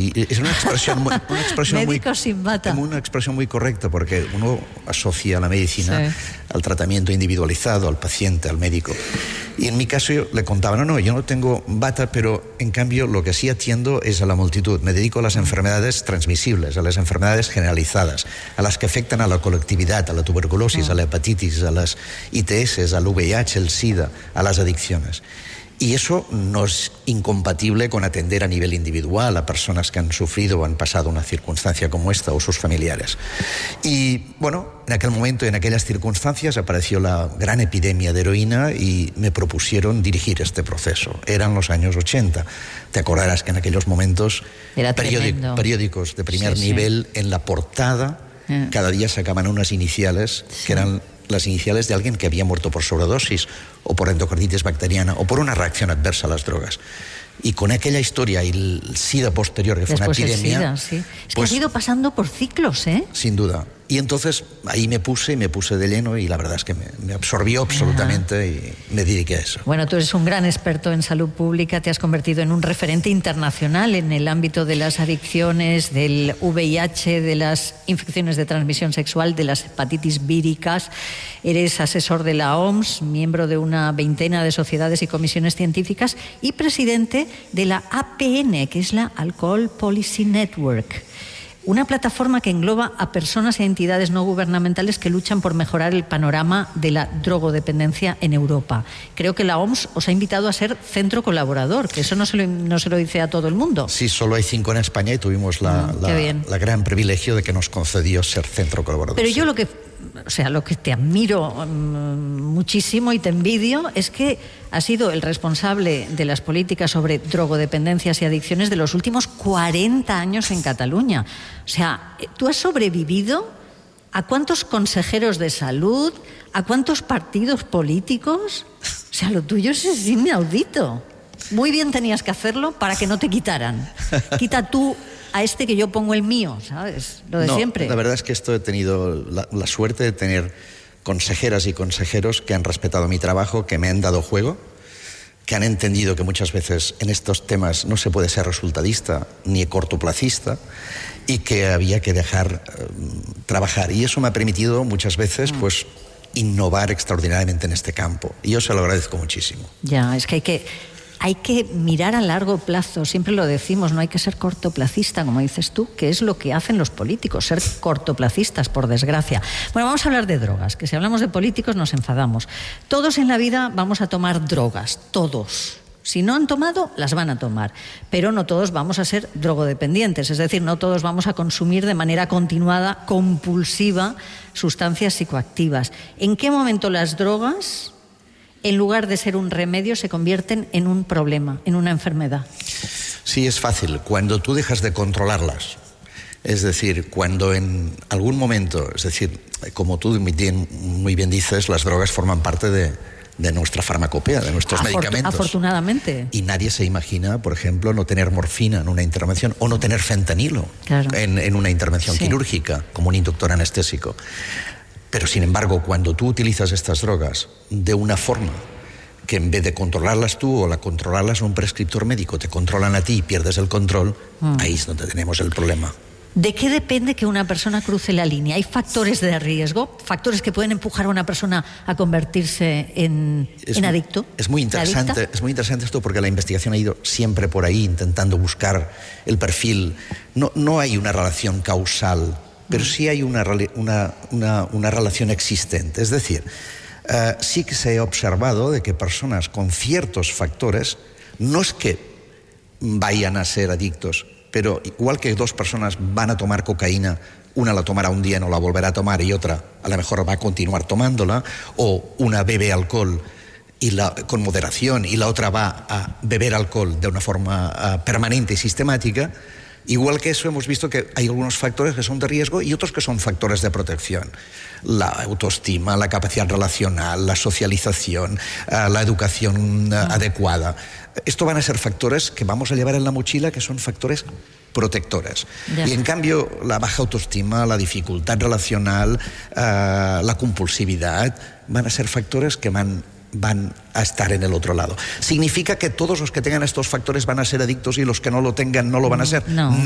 Y es una expresión médico sin bata. Una expresión muy correcta, porque uno asocia la medicina al tratamiento individualizado, al paciente, al médico. Y en mi caso yo le contaba, no, yo no tengo bata, pero en cambio lo que sí atiendo es a la multitud. Me dedico a las enfermedades transmisibles, a las enfermedades generalizadas, a las que afectan a la colectividad, a la tuberculosis, a la hepatitis, a las ITS, al VIH, el SIDA, a las adicciones. Y eso no es incompatible con atender a nivel individual a personas que han sufrido o han pasado una circunstancia como esta o sus familiares. Y bueno, en aquel momento, en aquellas circunstancias, apareció la gran epidemia de heroína y me propusieron dirigir este proceso. Eran los años 80. Te acordarás que en aquellos momentos periódicos de primer nivel, en la portada, cada día sacaban unas iniciales que eran las iniciales de alguien que había muerto por sobredosis o por endocarditis bacteriana o por una reacción adversa a las drogas. Y con aquella historia y el SIDA posterior, que fue una epidemia... Es que has ido pasando por ciclos, ¿eh? Sin duda. Y entonces ahí me puse de lleno y la verdad es que me absorbió absolutamente y me dediqué a eso. Bueno, tú eres un gran experto en salud pública, te has convertido en un referente internacional en el ámbito de las adicciones, del VIH, de las infecciones de transmisión sexual, de las hepatitis víricas. Eres asesor de la OMS, miembro de una veintena de sociedades y comisiones científicas y presidente de la APN, que es la Alcohol Policy Network. Una plataforma que engloba a personas e entidades no gubernamentales que luchan por mejorar el panorama de la drogodependencia en Europa. Creo que la OMS os ha invitado a ser centro colaborador, que eso no se lo dice a todo el mundo. Sí, solo hay 5 en España y tuvimos la gran privilegio de que nos concedió ser centro colaborador. Pero yo lo que te admiro muchísimo y te envidio es que has sido el responsable de las políticas sobre drogodependencias y adicciones de los últimos 40 años en Cataluña. O sea, tú has sobrevivido a cuántos consejeros de salud, a cuántos partidos políticos. O sea, lo tuyo es inaudito. Muy bien tenías que hacerlo para que no te quitaran. Quita tú a este que yo pongo el mío, ¿sabes? Lo de siempre. La verdad es que he tenido la suerte de tener consejeras y consejeros que han respetado mi trabajo, que me han dado juego, que han entendido que muchas veces en estos temas no se puede ser resultadista ni cortoplacista y que había que dejar trabajar. Y eso me ha permitido muchas veces, pues, innovar extraordinariamente en este campo. Y yo se lo agradezco muchísimo. Ya, es que hay que mirar a largo plazo, siempre lo decimos, no hay que ser cortoplacista, como dices tú, que es lo que hacen los políticos, ser cortoplacistas, por desgracia. Bueno, vamos a hablar de drogas, que si hablamos de políticos nos enfadamos. Todos en la vida vamos a tomar drogas, todos. Si no han tomado, las van a tomar. Pero no todos vamos a ser drogodependientes, es decir, no todos vamos a consumir de manera continuada, compulsiva, sustancias psicoactivas. ¿En qué momento las drogas, en lugar de ser un remedio, se convierten en un problema, en una enfermedad? Sí, es fácil. Cuando tú dejas de controlarlas, es decir, cuando en algún momento, es decir, como tú muy bien dices, las drogas forman parte de nuestra farmacopea, de nuestros medicamentos. Afortunadamente. Y nadie se imagina, por ejemplo, no tener morfina en una intervención o no tener fentanilo en una intervención quirúrgica como un inductor anestésico. Pero, sin embargo, cuando tú utilizas estas drogas de una forma que en vez de controlarlas tú o controlarlas un prescriptor médico, te controlan a ti y pierdes el control, ahí es donde tenemos el problema. ¿De qué depende que una persona cruce la línea? ¿Hay factores de riesgo? ¿Factores que pueden empujar a una persona a convertirse en adicto? Es muy interesante esto, porque la investigación ha ido siempre por ahí intentando buscar el perfil. No hay una relación causal, pero sí hay una relación existente. Es decir, sí que se ha observado de que personas con ciertos factores no es que vayan a ser adictos, pero igual que 2 personas van a tomar cocaína, una la tomará un día y no la volverá a tomar y otra a lo mejor va a continuar tomándola, o una bebe alcohol con moderación y la otra va a beber alcohol de una forma permanente y sistemática. Igual que eso, hemos visto que hay algunos factores que son de riesgo y otros que son factores de protección. La autoestima, la capacidad relacional, la socialización, la educación adecuada. Esto van a ser factores que vamos a llevar en la mochila, que son factores protectores. Y en cambio, la baja autoestima, la dificultad relacional, la compulsividad, van a ser factores que van a estar en el otro lado. ¿Significa que todos los que tengan estos factores van a ser adictos y los que no lo tengan no lo van a ser? No,